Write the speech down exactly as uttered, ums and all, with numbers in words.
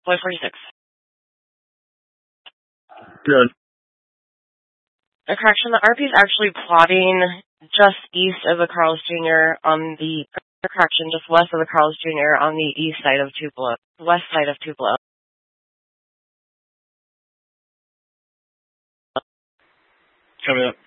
Boy forty-six. Good. A correction, the R P is actually plotting just east of the Carl's Junior on the, correction, just west of the Carl's Junior on the east side of Tupelo, west side of Tupelo. Coming up.